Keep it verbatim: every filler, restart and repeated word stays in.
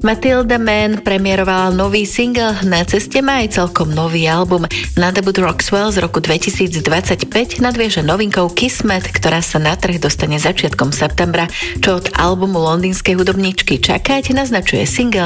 Matilda Mann premiérovala nový single, na ceste má aj celkom nový album. Na debut Roxwell z roku dvetisícdvadsaťpäť nadvieže novinkou Kismet, ktorá sa na trh dostane začiatkom septembra. Čo od albumu londýnskej hudobníčky čakať, naznačuje single